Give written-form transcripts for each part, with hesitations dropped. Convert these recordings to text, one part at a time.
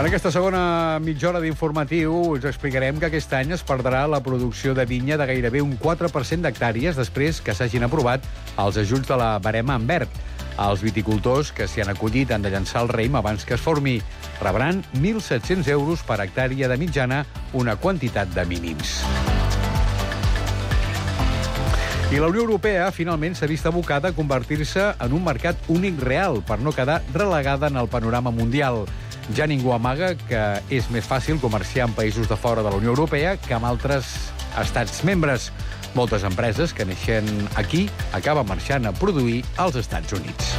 En aquesta segona mitja hora d'informatiu us explicarem que aquest any es perdrà la producció de vinya de gairebé un 4% d'hectàrees després que s'hagin aprovat els ajuts de la barema en verd. Els viticultors que s'hi han acollit han de llançar el raïm abans que es formi. Rebran 1.700 euros per hectàrea de mitjana, una quantitat de mínims. I la Unió Europea finalment s'ha vist abocada a convertir-se en un mercat únic real per no quedar relegada en el panorama mundial. Ja ningú amaga que és més fàcil comerciar en països de fora de la Unió Europea que amb altres estats membres. Moltes empreses que neixen aquí acaben marxant a produir als Estats Units.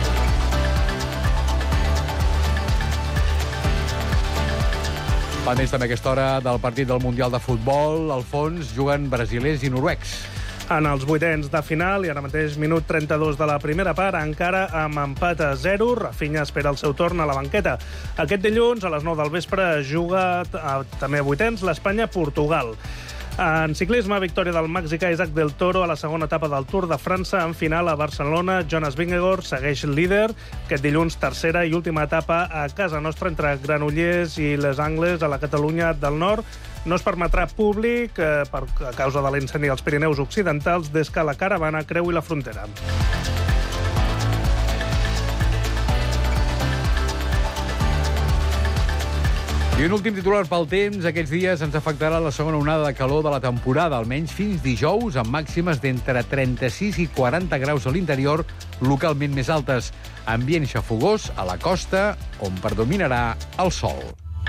Pendents també a aquesta hora del partit del Mundial de Futbol, al fons juguen brasilers i noruecs. En els vuitens de final, i ara mateix minut 32 de la primera part, encara amb empat a 0, Rafinha espera el seu torn a la banqueta. Aquest dilluns, a les 9 del vespre, juga també a vuitens l'Espanya-Portugal. En ciclisme, victòria del mexicà Isaac del Toro a la segona etapa del Tour de França. En final, a Barcelona, Jonas Vingegaard segueix líder. Aquest dilluns, tercera i última etapa a casa nostra entre Granollers i Les Angles, a la Catalunya del Nord. No es permetrà públic a causa de l'incendi als Pirineus Occidentals des que la caravana creui la frontera. I un últim titular pel temps. Aquests dies ens afectarà la segona onada de calor de la temporada, almenys fins dijous, amb màximes d'entre 36 i 40 graus a l'interior, localment més altes. Ambient xafogós a la costa, on predominarà el sol.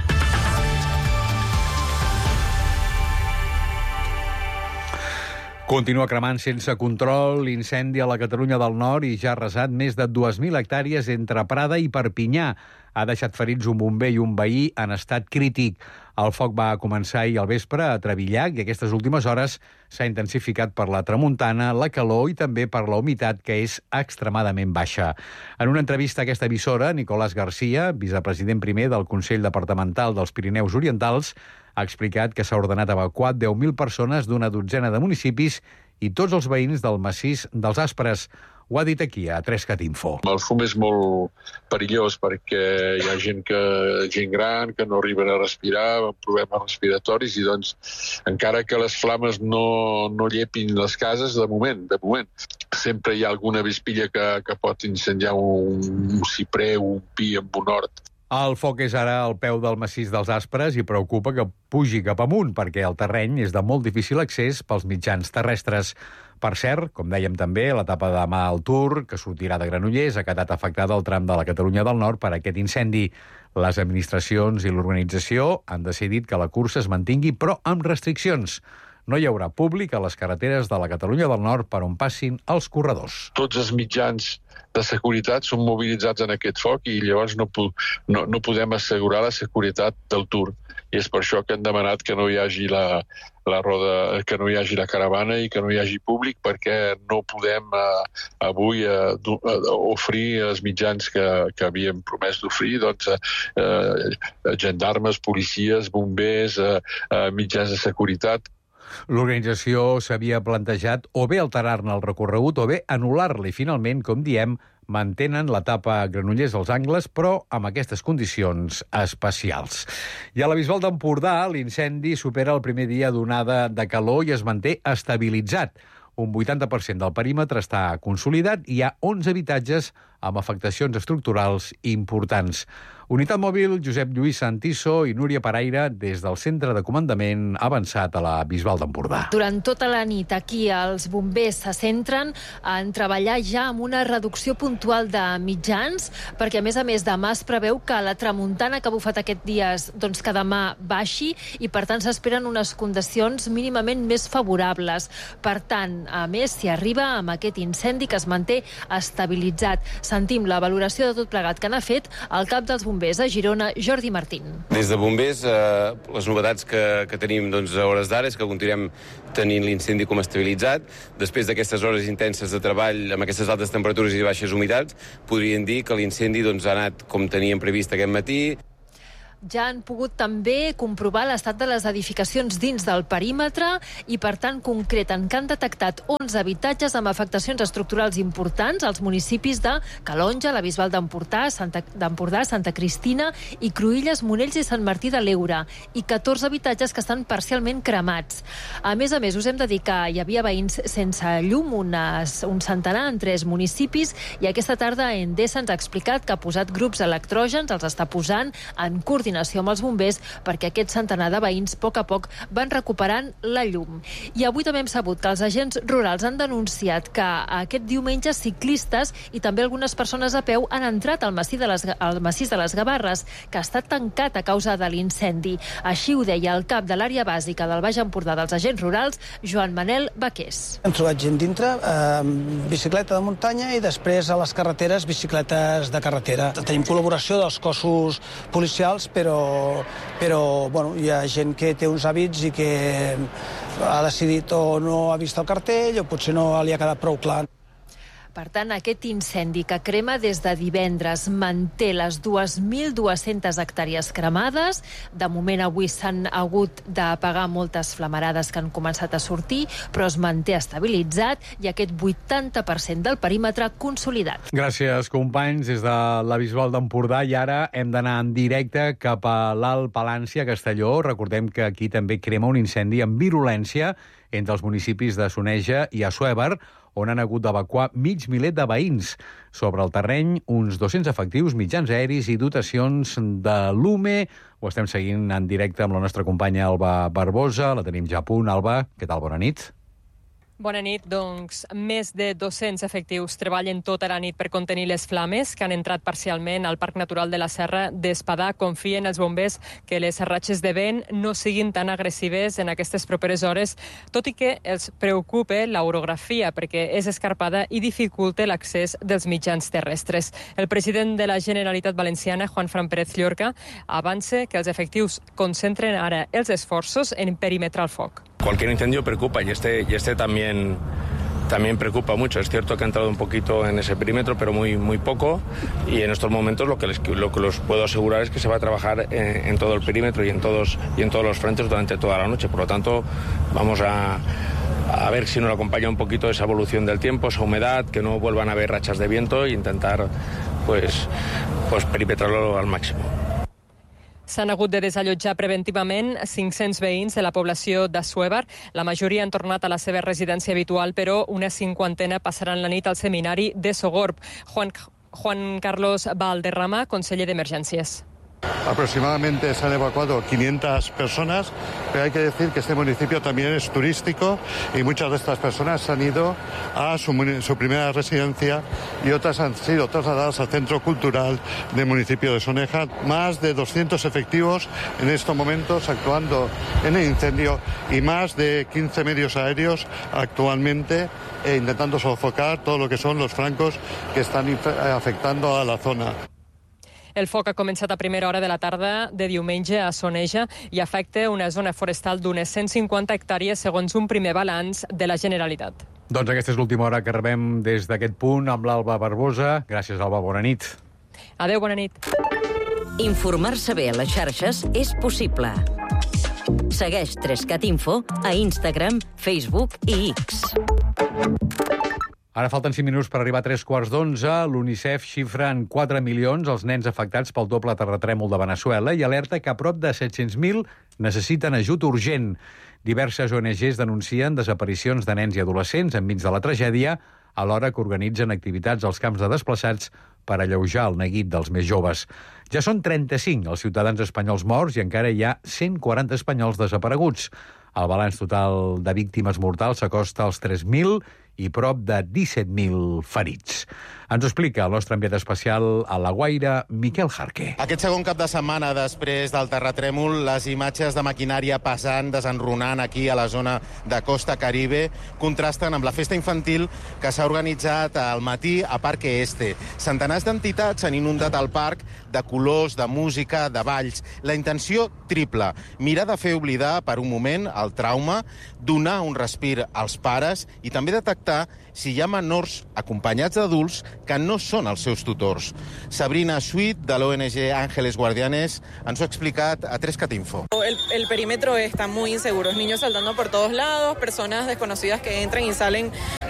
Continua cremant sense control l'incendi a la Catalunya del Nord i ja ha arrasat més de 2.000 hectàrees entre Prada i Perpinyà. Ha deixat ferits un bomber i un veí en estat crític. El foc va començar ahir al vespre a Trevillac i aquestes últimes hores s'ha intensificat per la tramuntana, la calor i també per la humitat, que és extremadament baixa. En una entrevista a aquesta emissora, Nicolás García, vicepresident primer del Consell Departamental dels Pirineus Orientals, ha explicat que s'ha ordenat evacuar 10.000 persones d'una dotzena de municipis i tots els veïns del massís dels Aspres. Ho ha dit aquí, a 3CAT-Info. El fum és molt perillós perquè hi ha gent gran que no arriben a respirar, amb problemes respiratoris, i doncs, encara que les flames no llepin les cases, de moment, sempre hi ha alguna vespilla que pot incendiar un ciprer o un pi amb un hort. El foc és ara al peu del massís dels Aspres i preocupa que pugi cap amunt, perquè el terreny és de molt difícil accés pels mitjans terrestres. Per cert, com dèiem també, l'etapa de demà al Tour, que sortirà de Granollers, ha quedat afectada al tram de la Catalunya del Nord per aquest incendi. Les administracions i l'organització han decidit que la cursa es mantingui, però amb restriccions. No hi haurà públic a les carreteres de la Catalunya del Nord per on passin els corredors. Tots els mitjans de seguretat són mobilitzats en aquest foc i llavors no podem assegurar la seguretat del Tour. I és per això que hem demanat que no hi hagi la roda, que no hi hagi la caravana i que no hi hagi públic, perquè no podem avui oferir els mitjans que havíem promès d'oferir, gendarmes, policies, bombers, mitjans de seguretat. L'organització s'havia plantejat o bé alterar-ne el recorregut o bé anul·lar-li. Finalment, com diem, mantenen l'etapa Granollers als Angles, però amb aquestes condicions especials. I a la Bisbal d'Empordà, l'incendi supera el primer dia d'onada de calor i es manté estabilitzat. Un 80% del perímetre està consolidat i hi ha 11 habitatges amb afectacions estructurals importants. Unitat mòbil Josep Lluís Santiso i Núria Paraire des del centre de comandament avançat a la Bisbal d'Empordà. Durant tota la nit aquí els bombers se centren en treballar ja amb una reducció puntual de mitjans, perquè a més demà es preveu que la tramuntana que ha bufat aquests dies, doncs que demà baixi i per tant s'esperen unes condicions mínimament més favorables. Per tant, a més, s'hi arriba amb aquest incendi que es manté estabilitzat. Sentim la valoració de tot plegat que n'ha fet el cap dels bombers a Girona, Jordi Martín. Des de bombers, les novetats que tenim a hores d'ara és que continuem tenint l'incendi com estabilitzat. Després d'aquestes hores intenses de treball amb aquestes altes temperatures i baixes humitats, podríem dir que l'incendi ha anat com teníem previst aquest matí. Ja han pogut també comprovar l'estat de les edificacions dins del perímetre i, per tant, concreten que han detectat 11 habitatges amb afectacions estructurals importants als municipis de Calonja, la Bisbal d'Empordà, Santa Cristina i Cruïlles, Monells i Sant Martí de l'Eure, i 14 habitatges que estan parcialment cremats. A més, us hem de dir que hi havia veïns sense llum, un centenar en 3 municipis, i aquesta tarda Endesa ens ha explicat que ha posat grups electrògens, els està posant en coordinació amb els bombers perquè aquest centenar de veïns a poc van recuperant la llum. I avui també hem sabut que els agents rurals han denunciat que aquest diumenge ciclistes i també algunes persones a peu han entrat al massís de les Gavarres, que ha estat tancat a causa de l'incendi. Així ho deia el cap de l'àrea bàsica del Baix Empordà dels agents rurals, Joan Manel Baqués. Hem trobat gent dintre, bicicleta de muntanya i després a les carreteres bicicletes de carretera. Tenim col·laboració dels cossos policials, però bueno, hi ha gent que té uns hàbits i que ha decidit o no ha vist el cartell o potser no li ha quedat prou clar. Per tant, aquest incendi que crema des de divendres manté les 2.200 hectàrees cremades. De moment, avui s'han hagut d'apagar moltes flamarades que han començat a sortir, però es manté estabilitzat i aquest 80% del perímetre consolidat. Gràcies, companys, des de la Bisbal d'Empordà. I ara hem d'anar en directe cap a l'Alt Palància, a Castelló. Recordem que aquí també crema un incendi amb virulència entre els municipis de Soneja i Assuévar, on han hagut d'evacuar mig miler de veïns. Sobre el terreny, uns 200 efectius, mitjans aeris i dotacions de l'UME. Ho estem seguint en directe amb la nostra companya Alba Barbosa. La tenim ja a punt. Alba, què tal? Bona nit. Bona nit. Doncs més de 200 efectius treballen tota la nit per contenir les flames que han entrat parcialment al Parc Natural de la Serra d'Espadà. Confien els bombers que les ratxes de vent no siguin tan agressives en aquestes properes hores, tot i que els preocupa l'orografia perquè és escarpada i dificulta l'accés dels mitjans terrestres. El president de la Generalitat Valenciana, Juanfran Pérez Llorca, avança que els efectius concentren ara els esforços en perimetrar el foc. Cualquier incendio preocupa y este también preocupa mucho. Es cierto que ha entrado un poquito en ese perímetro, pero muy poco. Y en estos momentos lo que les puedo asegurar es que se va a trabajar en todo el perímetro y en todos los frentes durante toda la noche. Por lo tanto, vamos a ver si nos acompaña un poquito esa evolución del tiempo, esa humedad, que no vuelvan a haber rachas de viento e intentar pues perimetrarlo al máximo. S'han hagut de desallotjar preventivament 500 veïns de la població d'Assuévar. La majoria han tornat a la seva residència habitual, però una 50 passaran la nit al seminari de Sogorb. Juan Carlos Valderrama, conseller d'Emergències. Aproximadamente se han evacuado 500 personas, pero hay que decir que este municipio también es turístico y muchas de estas personas han ido a su primera residencia y otras han sido trasladadas al Centro Cultural del municipio de Soneja. Más de 200 efectivos en estos momentos actuando en el incendio y más de 15 medios aéreos actualmente intentando sofocar todo lo que son los flancos que están afectando a la zona. El foc ha començat a primera hora de la tarda de diumenge a Soneja i afecta una zona forestal d'unes 150 hectàrees, segons un primer balanç de la Generalitat. Doncs aquesta és l'última hora que rebem des d'aquest punt amb l'Alba Barbosa. Gràcies, Alba. Bona nit. Adéu, bona nit. Informar-se bé a les xarxes és possible. Segueix 3cat Info a Instagram, Facebook i X. Ara falten 5 minuts per arribar a 3:15. L'UNICEF xifra en 4 milions els nens afectats pel doble terratrèmol de Veneçuela i alerta que a prop de 700.000 necessiten ajut urgent. Diverses ONGs denuncien desaparicions de nens i adolescents enmig de la tragèdia, alhora que organitzen activitats als camps de desplaçats per alleujar el neguit dels més joves. Ja són 35 els ciutadans espanyols morts i encara hi ha 140 espanyols desapareguts. El balanç total de víctimes mortals s'acosta als 3.000 i prop de 17.000 ferits. Ens ho explica el nostre enviat especial a La Guaira, Miquel Jarque. Aquest segon cap de setmana després del terratrèmol, les imatges de maquinària pesant, desenrunant aquí a la zona de Costa Caribe, contrasten amb la festa infantil que s'ha organitzat al matí a Parque Este. Centenars d'entitats han inundat el parc de colors, de música, de balls. La intenció triple, mirar de fer oblidar per un moment el trauma, donar un respir als pares i també detectar si hi ha menors acompanyats d'adults que no són els seus tutors. Sabrina Sweet, de l'ONG Ángeles Guardianes, ens ho ha explicat a 3cat Info. El perímetro está muy inseguro, niños saltando por todos lados, personas desconocidas que entran y salen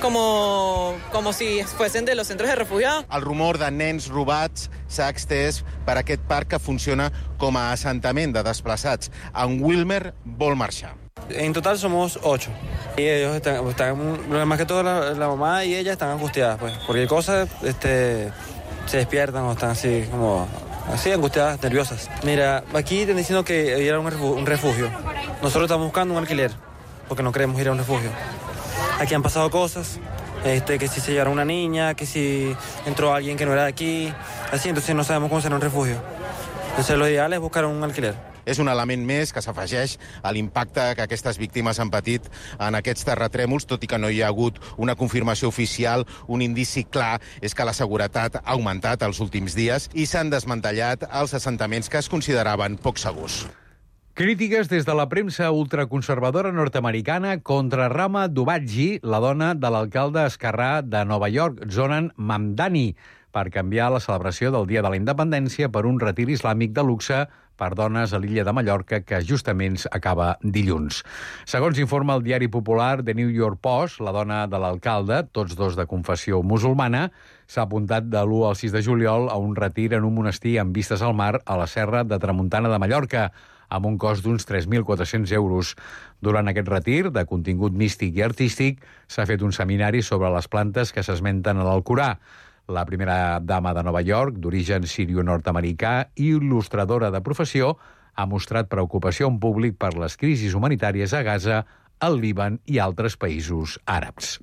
como si fuesen de los centros de refugiados. El rumor de nens robats s'ha extès per aquest parc que funciona com a assentament de desplaçats. En Wilmer vol marxar. En total somos 8. Y ellos están más que todo la mamá y ella están angustiadas, pues. Porque cosas se despiertan o están así como así angustiadas, nerviosas. Mira, aquí están diciendo que ir a un refugio. Nosotros estamos buscando un alquiler porque no queremos ir a un refugio. Aquí han pasado cosas, que si se llevaron una niña, que si entró alguien que no era de aquí, así, entonces no sabemos cómo será un refugio. Entonces lo ideal es buscar un alquiler. És un element més que s'afegeix a l'impacte que aquestes víctimes han patit en aquests terratrèmols, tot i que no hi ha hagut una confirmació oficial. Un indici clar és que la seguretat ha augmentat els últims dies i s'han desmantellat els assentaments que es consideraven poc segurs. Crítiques des de la premsa ultraconservadora nord-americana contra Rama Dubadji, la dona de l'alcalde esquerrà de Nova York, Zoran Mamdani, per canviar la celebració del Dia de la Independència per un retir islàmic de luxe per dones a l'illa de Mallorca, que justament acaba dilluns. Segons informa el diari popular The New York Post, la dona de l'alcalde, tots dos de confessió musulmana, s'ha apuntat de l'1 al 6 de juliol a un retir en un monestir amb vistes al mar a la serra de Tramuntana de Mallorca, amb un cost d'uns 3.400 euros. Durant aquest retir, de contingut místic i artístic, s'ha fet un seminari sobre les plantes que s'esmenten a l'Alcorà. La primera dama de Nova York, d'origen sirio-nord-americà i il·lustradora de professió, ha mostrat preocupació en públic per les crisis humanitàries a Gaza, al Líban i altres països àrabs.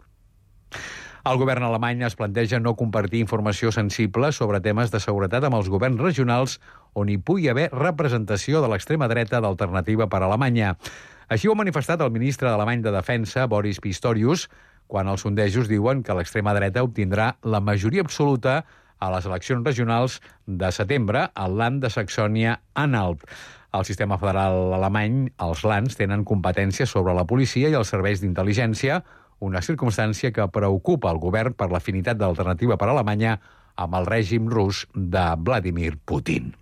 El govern alemany es planteja no compartir informació sensible sobre temes de seguretat amb els governs regionals on hi pugui haver representació de l'extrema dreta d'Alternativa per Alemanya. Així ho ha manifestat el ministre alemany de Defensa, Boris Pistorius, quan els sondejos diuen que l'extrema dreta obtindrà la majoria absoluta a les eleccions regionals de setembre al Land de Saxònia-Anhalt. El sistema federal alemany, els lands, tenen competències sobre la policia i els serveis d'intel·ligència, una circumstància que preocupa el govern per l'afinitat d'Alternativa per Alemanya amb el règim rus de Vladimir Putin.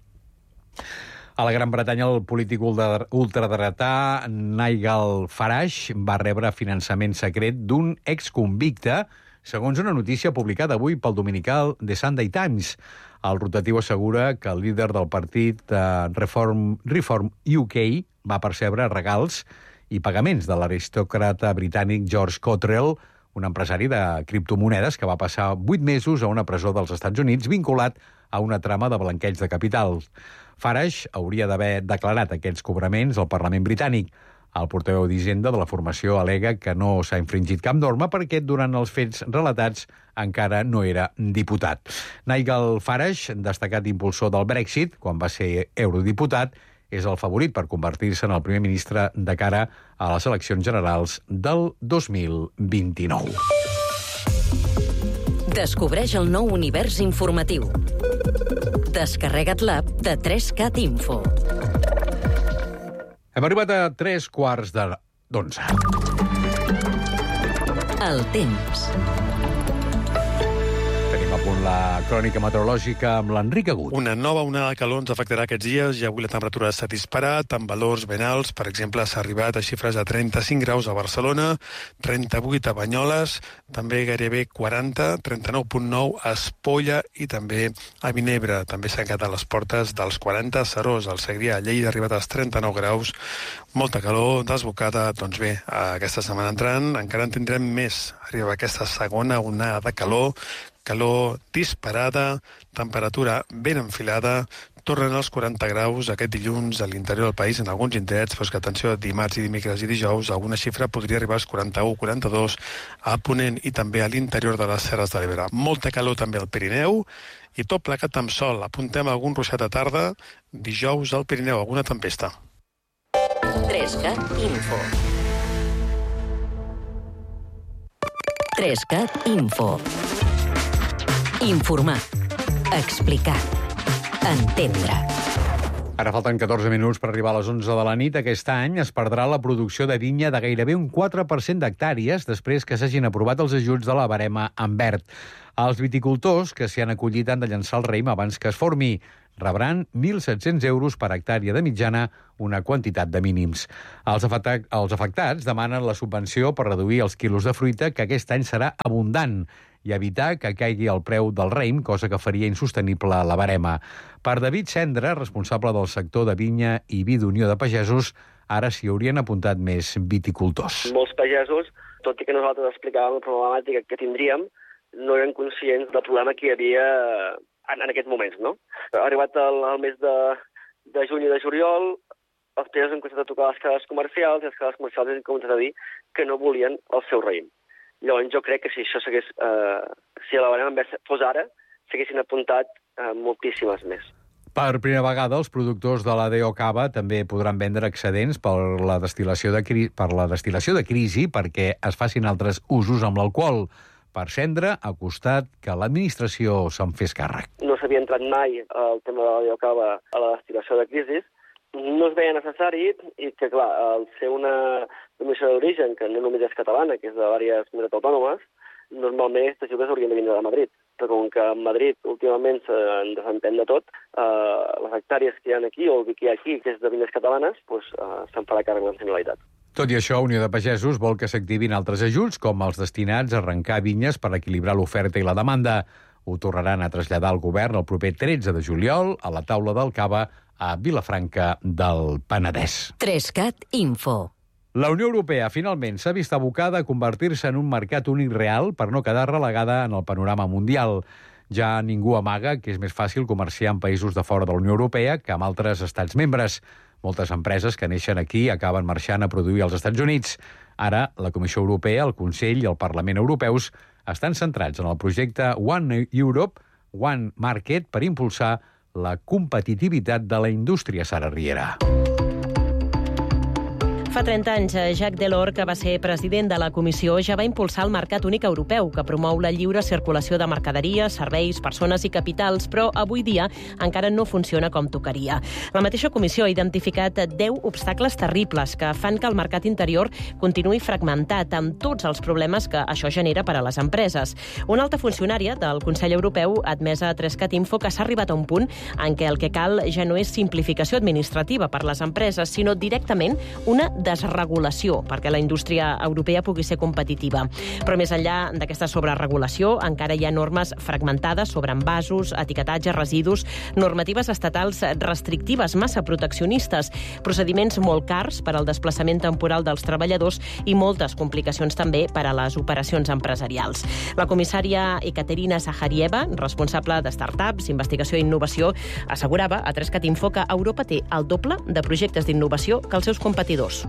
A la Gran Bretanya, el polític ultradretà Nigel Farage va rebre finançament secret d'un exconvicte, segons una notícia publicada avui pel dominical The Sunday Times. El rotatiu assegura que el líder del partit Reform UK va percebre regals i pagaments de l'aristòcrata britànic George Cottrell, un empresari de criptomonedes que va passar 8 mesos a una presó dels Estats Units vinculat a una trama de blanqueig de capital. Farage hauria d'haver declarat aquests cobraments al Parlament britànic. El portaveu d'Hisenda de la formació al·lega que no s'ha infringit cap norma perquè durant els fets relatats encara no era diputat. Nigel Farage, destacat impulsor del Brexit, quan va ser eurodiputat, és el favorit per convertir-se en el primer ministre de cara a les eleccions generals del 2029. Descobreix el nou univers informatiu. Descarrega't l'app de 3cat Info. Hem arribat a 3:15. El temps. Tenim a punt la crònica meteorològica amb l'Enric Agut. Una nova onada de calor ens afectarà aquests dies i avui la temperatura s'ha disparat amb valors ben alts. Per exemple, s'ha arribat a xifres de 35 graus a Barcelona, 38 a Banyoles, també gairebé 40, 39,9 a Espolla i també a Vinebre. També s'ha quedat a les portes dels 40 a Serós, al Segrià, a Lleida ha arribat als 39 graus. Molta calor, desbocada. Doncs bé, aquesta setmana entrant encara en tindrem més. Arriba aquesta segona onada de calor disparada, temperatura ben enfilada, tornen als 40 graus aquest dilluns a l'interior del país en alguns indrets, però és que, atenció, dimarts i dimecres i dijous alguna xifra podria arribar als 41, 42 a Ponent i també a l'interior de les Terres de l'Ebre. Molta calor també al Pirineu i tot plegat amb sol. Apuntem algun ruixat a tarda, dijous al Pirineu, alguna tempesta. 3cat Info. 3cat Info. Informar. Explicar. entendre. Ara falten 14 minuts per arribar a les 11 de la nit. Aquest any es perdrà la producció de vinya de gairebé un 4% d'hectàrees després que s'hagin aprovat els ajuts de la barema en verd. Els viticultors que s'hi han acollit han de llançar el raïm abans que es formi. Rebran 1.700 euros per hectàrea de mitjana, una quantitat de mínims. Els afectats demanen la subvenció per reduir els quilos de fruita, que aquest any serà abundant, i evitar que caigui el preu del raïm, cosa que faria insostenible la barema. Per David Cendra, responsable del sector de vinya i vi d'Unió de Pagesos, ara s'hi haurien apuntat més viticultors. Molts pagesos, tot i que nosaltres explicàvem la problemàtica que tindríem, no eren conscients del problema que hi havia en aquests moments, no? Ha arribat el mes de juny i de juliol, els pagesos han començat a tocar les cases comercials i les cases comercials han començat a dir que no volien el seu raïm. Llavors jo crec que si això s'hagués, si la barema fos ara, s'haguessin apuntat moltíssimes més. Per primera vegada, els productors de la DO Cava també podran vendre excedents per la destil·lació de crisi perquè es facin altres usos amb l'alcohol. Per Cendra, ha costat que l'administració se'n fes càrrec. No s'havia entrat mai el tema de la DO Cava a la destil·lació de crisi. No es veia necessari i que, clar, al ser una denominació d'origen, que no només és catalana, que és de diverses comunitats autònomes, normalment aquestes jugues haurien de vindre de Madrid. Però com que a Madrid últimament se'n desentén de tot, les hectàrees que hi ha aquí, o el vi que hi ha aquí, que és de vinyes catalanes, doncs se'n farà càrrec de la Generalitat. Tot i això, Unió de Pagesos vol que s'activin altres ajuts, com els destinats a arrencar vinyes per equilibrar l'oferta i la demanda. Ho tornaran a traslladar al govern el proper 13 de juliol a la taula del Cava a Vilafranca del Penedès. 3CAT Info. La Unió Europea finalment s'ha vist abocada a convertir-se en un mercat únic real per no quedar relegada en el panorama mundial. Ja ningú amaga que és més fàcil comerciar en països de fora de la Unió Europea que amb altres estats membres. Moltes empreses que neixen aquí acaben marxant a produir als Estats Units. Ara, la Comissió Europea, el Consell i el Parlament Europeus estan centrats en el projecte One Europe, One Market per impulsar la competitivitat de la indústria. Sara Riera. Fa 30 anys, Jacques Delors, que va ser president de la Comissió, ja va impulsar el Mercat Únic Europeu, que promou la lliure circulació de mercaderies, serveis, persones i capitals, però avui dia encara no funciona com tocaria. La mateixa Comissió ha identificat 10 obstacles terribles que fan que el mercat interior continuï fragmentat amb tots els problemes que això genera per a les empreses. Una alta funcionària del Consell Europeu ha admès a 3CAT Info que s'ha arribat a un punt en què el que cal ja no és simplificació administrativa per les empreses, sinó directament una desregulació perquè la indústria europea pugui ser competitiva. Però més enllà d'aquesta sobreregulació, encara hi ha normes fragmentades sobre envasos, etiquetatge, residus, normatives estatals restrictives, massa proteccionistes, procediments molt cars per al desplaçament temporal dels treballadors i moltes complicacions també per a les operacions empresarials. La comissària Ekaterina Saharieva, responsable de startups, investigació i innovació, assegurava a 3CAT Info que Europa té el doble de projectes d'innovació que els seus competidors.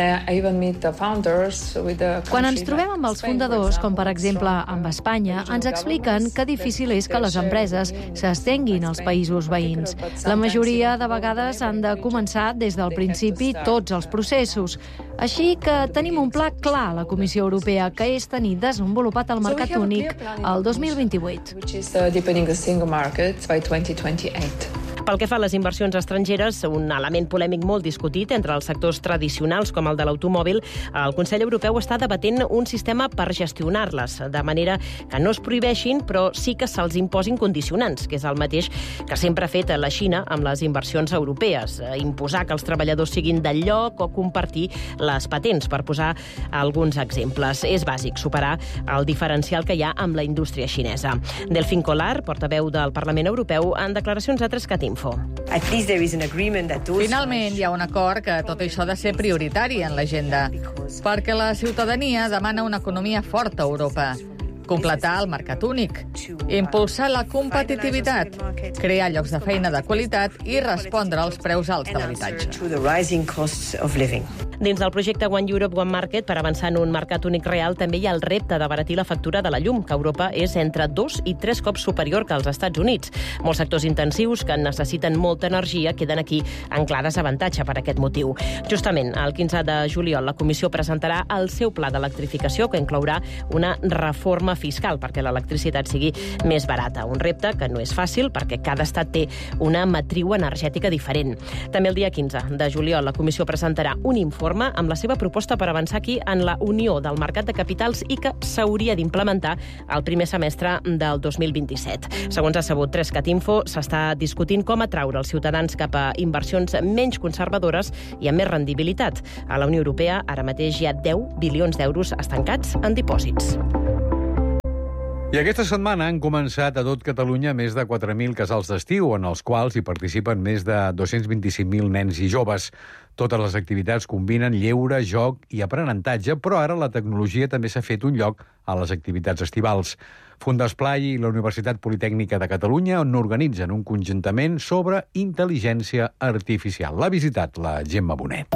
Quan ens trobem amb els fundadors, com per exemple amb Espanya, ens expliquen que difícil és que les empreses s'estenguin als països veïns. La majoria de vegades han de començar des del principi tots els processos. Així que tenim un pla clar a la Comissió Europea, que és tenir desenvolupat el mercat únic el 2028. Pel que fa a les inversions estrangeres, un element polèmic molt discutit entre els sectors tradicionals com el de l'automòbil, el Consell Europeu està debatent un sistema per gestionar-les, de manera que no es prohibeixin, però sí que se'ls imposin condicionants, que és el mateix que sempre ha fet la Xina amb les inversions europees, imposar que els treballadors siguin del lloc o compartir les patents, per posar alguns exemples. És bàsic superar el diferencial que hi ha amb la indústria xinesa. Delfín Kolar, portaveu del Parlament Europeu, en declaracions a 3CAT Info. Finalment, hi ha un acord que tot això ha de ser prioritari en l'agenda, perquè la ciutadania demana una economia forta a Europa, completar el mercat únic, impulsar la competitivitat, crear llocs de feina de qualitat i respondre als preus alts de l'habitatge. Dins del projecte One Europe, One Market, per avançar en un mercat únic real, també hi ha el repte d'abaratir la factura de la llum, que a Europa és entre 2 i 3 cops superior que als Estats Units. Molts sectors intensius que necessiten molta energia queden aquí en clar desavantatge per aquest motiu. Justament, el 15 de juliol, la Comissió presentarà el seu pla d'electrificació, que inclourà una reforma fiscal perquè l'electricitat sigui més barata. Un repte que no és fàcil perquè cada estat té una matriu energètica diferent. També el dia 15 de juliol la Comissió presentarà un informe amb la seva proposta per avançar aquí en la unió del mercat de capitals i que s'hauria d'implementar el primer semestre del 2027. Segons ha sabut 3catinfo, s'està discutint com atraure els ciutadans cap a inversions menys conservadores i amb més rendibilitat. A la Unió Europea ara mateix hi ha 10 bilions d'euros estancats en dipòsits. I aquesta setmana han començat a tot Catalunya més de 4.000 casals d'estiu, en els quals hi participen més de 225.000 nens i joves. Totes les activitats combinen lleure, joc i aprenentatge, però ara la tecnologia també s'ha fet un lloc a les activitats estivals. Fundesplai i la Universitat Politècnica de Catalunya organitzen un conjuntament sobre intel·ligència artificial. L'ha visitat la Gemma Bonet.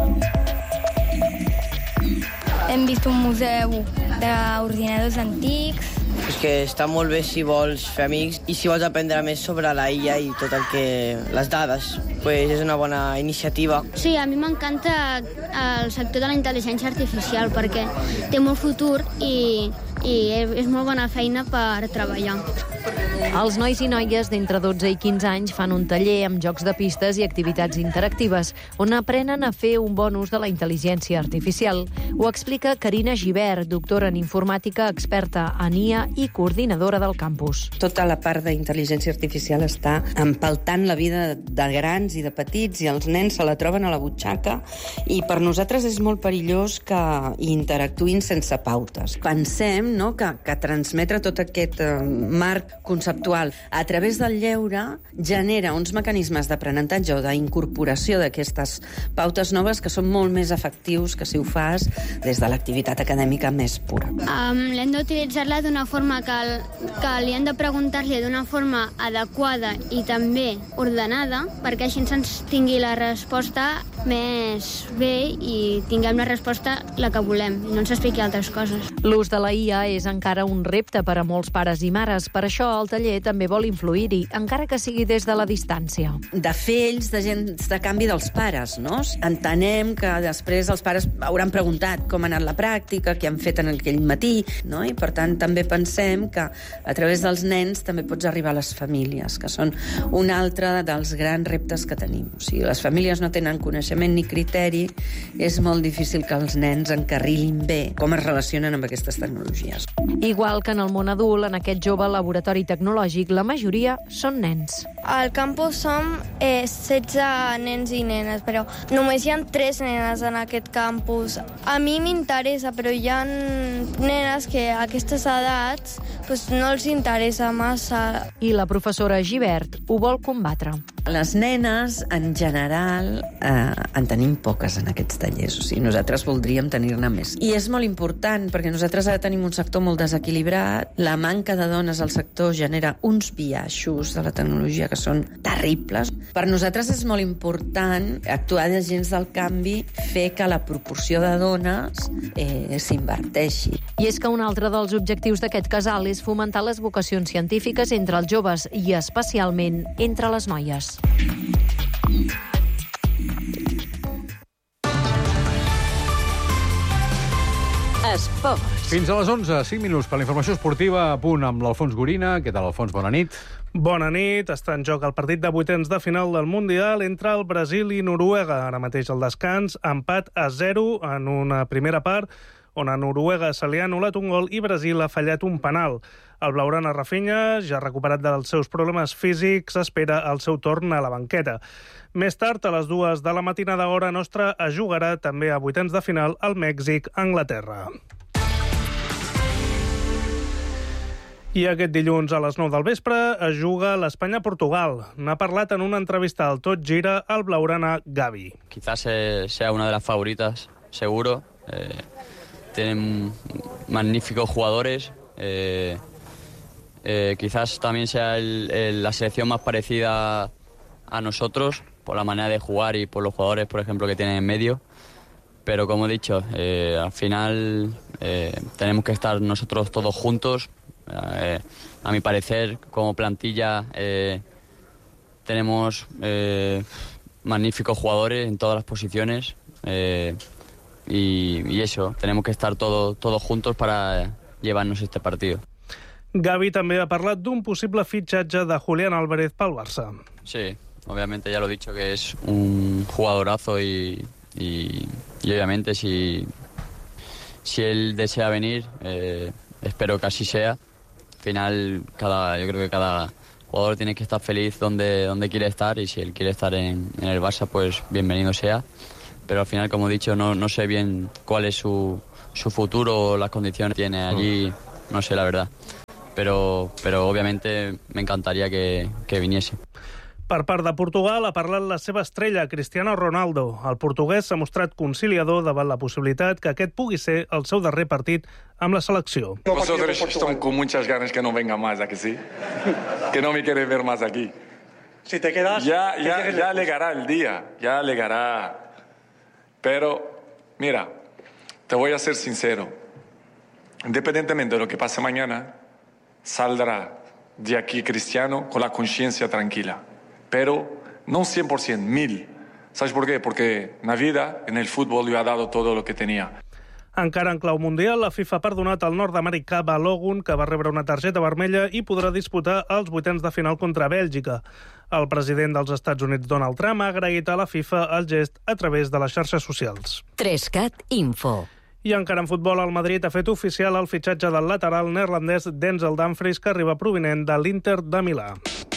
Hem vist un museu d'ordinadors antics. És que està molt bé si vols fer amics i si vols aprendre més sobre la IA i tot el que... les dades. Pues és una bona iniciativa. Sí, a mi m'encanta el sector de la intel·ligència artificial perquè té molt futur i és molt bona feina per treballar. Els nois i noies d'entre 12 i 15 anys fan un taller amb jocs de pistes i activitats interactives on aprenen a fer un bon ús de la intel·ligència artificial. Ho explica Carina Gibert, doctora en informàtica, experta en IA i coordinadora del campus. Tota la part d'intel·ligència artificial està empaltant la vida de grans i de petits i els nens se la troben a la butxaca i per nosaltres és molt perillós que interactuïn sense pautes. Pensem que transmetre tot aquest marc conceptual a través del lleure genera uns mecanismes d'aprenentatge o d'incorporació d'aquestes pautes noves que són molt més efectius que si ho fas des de l'activitat acadèmica més pura. L'hem d'utilitzar-la d'una forma que li hem de preguntar-li d'una forma adequada i també ordenada, perquè així ens tingui la resposta més bé i tinguem la resposta la que volem i no ens expliqui altres coses. L'ús de la IA és encara un repte per a molts pares i mares. Per això el taller també vol influir-hi, encara que sigui des de la distància. De fer ells d'agents de canvi dels pares, no? Entenem que després els pares hauran preguntat com ha anat la pràctica, què han fet en aquell matí, no? I per tant també pensem que a través dels nens també pots arribar a les famílies, que són un altre dels grans reptes que tenim. O sigui, les famílies no tenen coneixement ni criteri, és molt difícil que els nens encarrilin bé com es relacionen amb aquestes tecnologies. Igual que en el món adult, en aquest jove laboratori tecnològic, la majoria són nens. Al campus som 16 nens i nenes, però només hi ha 3 nenes en aquest campus. A mi m'interessa, però hi ha nenes que a aquestes edats no els interessa massa. I la professora Gibert ho vol combatre. Les nenes, en general, en tenim poques en aquests tallers. O sigui, nosaltres voldríem tenir-ne més. I és molt important, perquè nosaltres ara tenim un sector molt desequilibrat. La manca de dones al sector genera uns biaixos de la tecnologia que són terribles. Per nosaltres és molt important actuar d'agents del canvi, fer que la proporció de dones s'inverteixi. I és que un altre dels objectius d'aquest casal és fomentar les vocacions científiques entre els joves i especialment entre les noies. Esports. Fins a les 11, 5 minuts per la informació esportiva, a punt amb l'Alfons Gorina. Què tal, Alfons? Bona nit. Bona nit. Està en joc el partit de vuitens de final del Mundial entre el Brasil i Noruega. Ara mateix al descans, empat a 0 en una primera part, on a Noruega se li ha anul·lat un gol i Brasil ha fallat un penal. El blaugrana Rafinha, ja recuperat dels seus problemes físics, espera el seu torn a la banqueta. Més tard, a les 2 de la matinada hora nostra, es jugarà també a vuitens de final al Mèxic-Anglaterra. I aquest dilluns a les 9 del vespre es juga l'Espanya-Portugal. N'ha parlat en una entrevista al Tot Gira el blaugrana Gavi. Quizás sea una de las favoritas, seguro. Tienen magníficos jugadores. Quizás también sea la selección más parecida a nosotros por la manera de jugar y por los jugadores, por ejemplo, que tienen en medio. pero como he dicho, al final tenemos que estar nosotros todos juntos. A mi parecer, como plantilla, tenemos magníficos jugadores en todas las posiciones y eso, tenemos que estar todos juntos para llevarnos este partido. Gavi també ha parlat d'un possible fitxatge de Julián Álvarez pel Barça. Sí, obviamente ya lo he dicho que es un jugadorazo y obviamente si él desea venir, espero que así sea. Al final, yo creo que cada jugador tiene que estar feliz donde quiere estar y si él quiere estar en el Barça, pues bienvenido sea. Pero al final, como he dicho, no sé bien cuál es su futuro o las condiciones que tiene allí, no sé la verdad. Pero obviamente me encantaría que viniese. Per part de Portugal ha parlat la seva estrella, Cristiano Ronaldo. El portuguès s'ha mostrat conciliador davant la possibilitat que aquest pugui ser el seu darrer partit amb la selecció. Vosotros están con muchas ganas que no venga más, ¿a que sí? Que no me quiere ver más aquí. Si te quedas... Ya llegará el día, ya llegará. Pero, mira, te voy a ser sincero. Independientemente de lo que pase mañana, saldrá de aquí Cristiano con la conciencia tranquila. Pero no 100%, 1000%. ¿Sabes por qué? Porque en la vida, en el fútbol, yo he dado todo lo que tenía. Encara en clau mundial, la FIFA ha perdonat al nord-americà Balogun, que va rebre una targeta vermella i podrà disputar els vuitens de final contra Bèlgica. El president dels Estats Units, Donald Trump, ha agraït a la FIFA el gest a través de les xarxes socials. 3CAT Info. I encara en futbol, el Madrid ha fet oficial el fitxatge del lateral neerlandès Denzel Dumfries, que arriba provinent de l'Inter de Milà.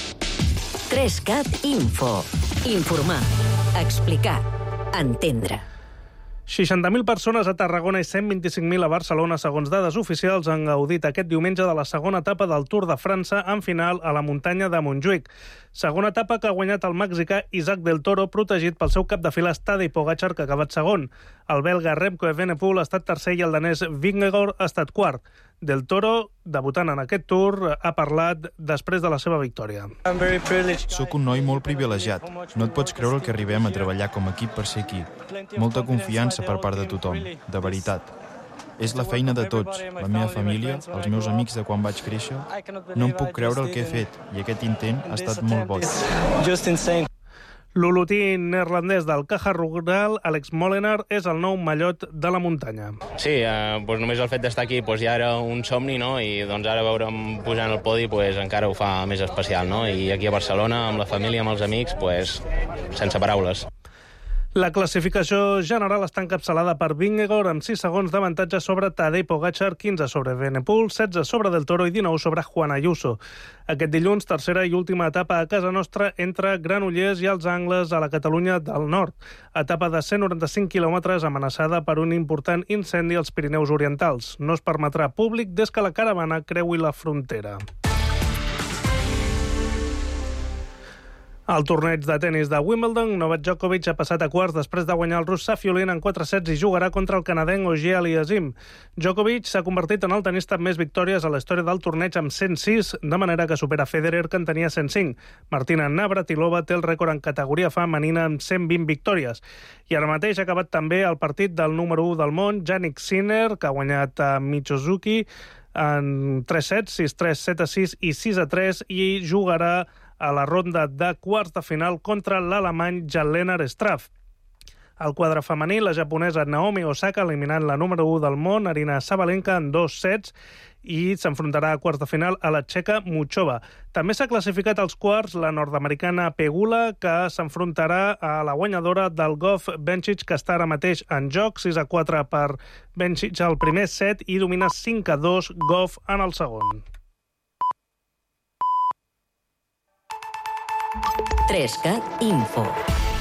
3CAT Info. Informar, explicar, entendre. 60.000 persones a Tarragona i 125.000 a Barcelona, segons dades oficials, han gaudit aquest diumenge de la segona etapa del Tour de França en final a la muntanya de Montjuïc. Segona etapa que ha guanyat el mexicà Isaac del Toro, protegit pel seu cap de files Tadej Pogačar, que ha acabat segon. El belga Remco Evenepoel ha estat tercer i el danès Vingegaard ha estat quart. Del Toro, debutant en aquest Tour, ha parlat després de la seva victòria. Soc un noi molt privilegiat. No et pots creure que arribem a treballar com a equip per ser aquí. Molta confiança per part de tothom, de veritat. És la feina de tots, la meva família, els meus amics de quan vaig créixer. No em puc creure el que he fet, i aquest intent ha estat molt boig. L'olotí neerlandès del Caja Rural, Alex Molenaar, és el nou mallot de la muntanya. Sí, només el fet d'estar aquí ja era un somni, no? I ara veure'm pujant al podi encara ho fa més especial, no? I aquí a Barcelona, amb la família, amb els amics, sense paraules. La classificació general està encapçalada per Vingegaard amb 6 segons d'avantatge sobre Tadej Pogačar, 15 sobre Evenepoel, 16 sobre Del Toro i 19 sobre Juan Ayuso. Aquest dilluns, tercera i última etapa a casa nostra entre Granollers i els Angles a la Catalunya del Nord. Etapa de 195 quilòmetres amenaçada per un important incendi als Pirineus Orientals. No es permetrà públic des que la caravana creui la frontera. Al torneig de tennis de Wimbledon, Novak Djokovic ha passat a quarts després de guanyar el rus Safiullin en 4 sets i jugarà contra el canadenc Auger Aliassime. Djokovic s'ha convertit en el tenista amb més victòries a la història del torneig amb 106, de manera que supera Federer, que en tenia 105. Martina Navratilova té el rècord en categoria femenina amb 120 victòries. I ara mateix ha acabat també el partit del número 1 del món, Jannik Sinner, que ha guanyat a Michozuki en 3 sets, 6-3, 7-6 i 6-3, i jugarà a la ronda de quarts de final contra l'alemany Jan-Lennard Struff. Al quadre femení, la japonesa Naomi Osaka eliminant la número 1 del món, Arina Sabalenka, en 2 sets, i s'enfrontarà a quarts de final a la txeca Muchova. També s'ha classificat als quarts la nord-americana Pegula, que s'enfrontarà a la guanyadora del Goff Bencic, que està ara mateix en joc, 6-4 per Bencic al primer set i domina 5-2 Goff en el segon. 3CAT Info.